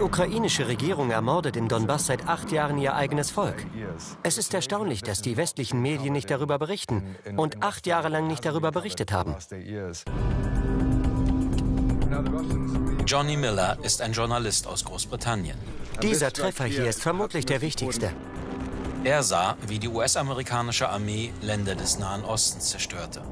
Die ukrainische Regierung ermordet im Donbass seit 8 Jahren ihr eigenes Volk. Es ist erstaunlich, dass die westlichen Medien nicht darüber berichten und 8 Jahre lang nicht darüber berichtet haben. Johnny Miller ist ein Journalist aus Großbritannien. Dieser Treffer hier ist vermutlich der wichtigste. Er sah, wie die US-amerikanische Armee Länder des Nahen Ostens zerstörte.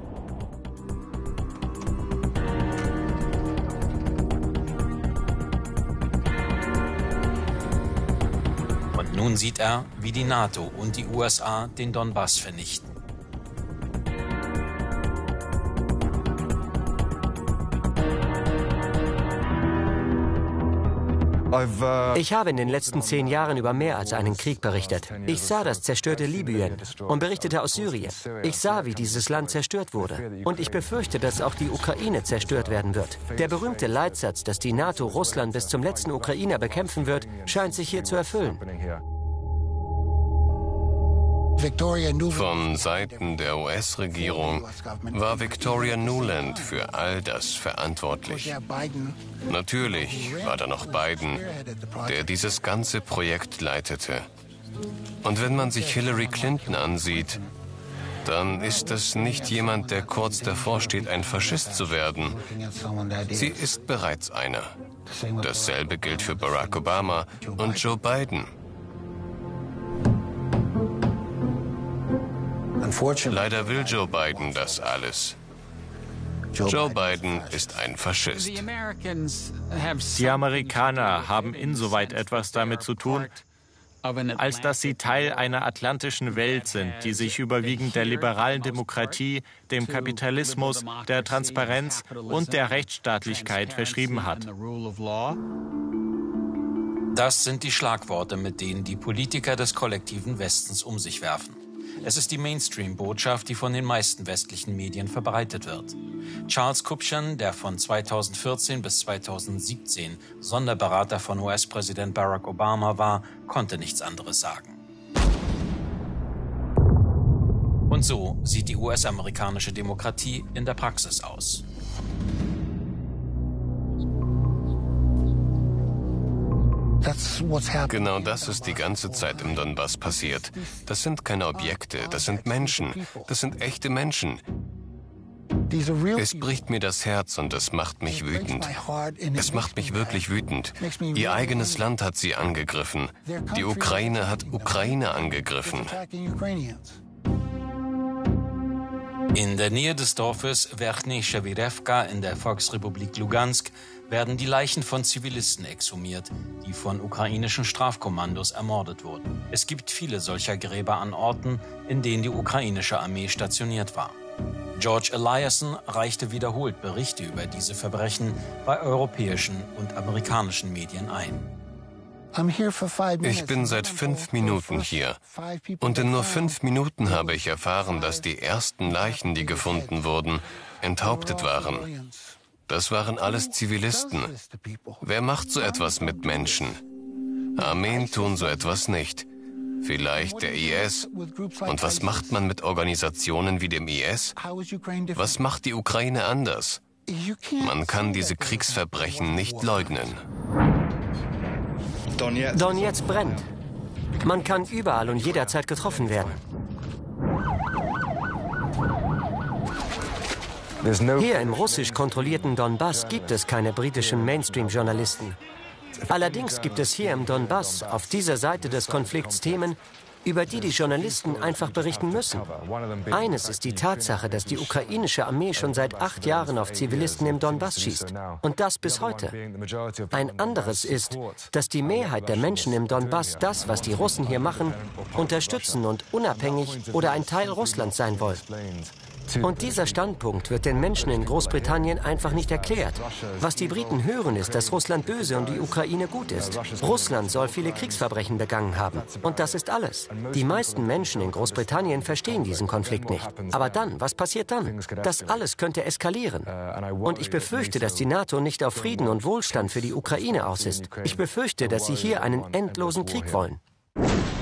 Und nun sieht er, wie die NATO und die USA den Donbass vernichten. Ich habe in den letzten 10 Jahren über mehr als einen Krieg berichtet. Ich sah das zerstörte Libyen und berichtete aus Syrien. Ich sah, wie dieses Land zerstört wurde. Und ich befürchte, dass auch die Ukraine zerstört werden wird. Der berühmte Leitsatz, dass die NATO Russland bis zum letzten Ukrainer bekämpfen wird, scheint sich hier zu erfüllen. Von Seiten der US-Regierung war Victoria Nuland für all das verantwortlich. Natürlich war da noch Biden, der dieses ganze Projekt leitete. Und wenn man sich Hillary Clinton ansieht, dann ist das nicht jemand, der kurz davor steht, ein Faschist zu werden. Sie ist bereits einer. Dasselbe gilt für Barack Obama und Joe Biden. Leider will Joe Biden das alles. Joe Biden ist ein Faschist. Die Amerikaner haben insoweit etwas damit zu tun, als dass sie Teil einer atlantischen Welt sind, die sich überwiegend der liberalen Demokratie, dem Kapitalismus, der Transparenz und der Rechtsstaatlichkeit verschrieben hat. Das sind die Schlagworte, mit denen die Politiker des kollektiven Westens um sich werfen. Es ist die Mainstream-Botschaft, die von den meisten westlichen Medien verbreitet wird. Charles Kupchan, der von 2014 bis 2017 Sonderberater von US-Präsident Barack Obama war, konnte nichts anderes sagen. Und so sieht die US-amerikanische Demokratie in der Praxis aus. Genau das ist die ganze Zeit im Donbass passiert. Das sind keine Objekte, das sind Menschen. Das sind echte Menschen. Es bricht mir das Herz und es macht mich wütend. Es macht mich wirklich wütend. Ihr eigenes Land hat sie angegriffen. Die Ukraine hat Ukraine angegriffen. In der Nähe des Dorfes Verkhny Shevirevka in der Volksrepublik Lugansk werden die Leichen von Zivilisten exhumiert, die von ukrainischen Strafkommandos ermordet wurden. Es gibt viele solcher Gräber an Orten, in denen die ukrainische Armee stationiert war. George Eliasson reichte wiederholt Berichte über diese Verbrechen bei europäischen und amerikanischen Medien ein. Ich bin seit 5 Minuten hier. Und in nur 5 Minuten habe ich erfahren, dass die ersten Leichen, die gefunden wurden, enthauptet waren. Das waren alles Zivilisten. Wer macht so etwas mit Menschen? Armeen tun so etwas nicht. Vielleicht der IS. Und was macht man mit Organisationen wie dem IS? Was macht die Ukraine anders? Man kann diese Kriegsverbrechen nicht leugnen. Donetsk brennt. Man kann überall und jederzeit getroffen werden. Hier im russisch kontrollierten Donbass gibt es keine britischen Mainstream-Journalisten. Allerdings gibt es hier im Donbass auf dieser Seite des Konflikts Themen, über die die Journalisten einfach berichten müssen. Eines ist die Tatsache, dass die ukrainische Armee schon seit 8 Jahren auf Zivilisten im Donbass schießt. Und das bis heute. Ein anderes ist, dass die Mehrheit der Menschen im Donbass das, was die Russen hier machen, unterstützen und unabhängig oder ein Teil Russlands sein wollen. Und dieser Standpunkt wird den Menschen in Großbritannien einfach nicht erklärt. Was die Briten hören, ist, dass Russland böse und die Ukraine gut ist. Russland soll viele Kriegsverbrechen begangen haben. Und das ist alles. Die meisten Menschen in Großbritannien verstehen diesen Konflikt nicht. Aber dann, was passiert dann? Das alles könnte eskalieren. Und ich befürchte, dass die NATO nicht auf Frieden und Wohlstand für die Ukraine aus ist. Ich befürchte, dass sie hier einen endlosen Krieg wollen.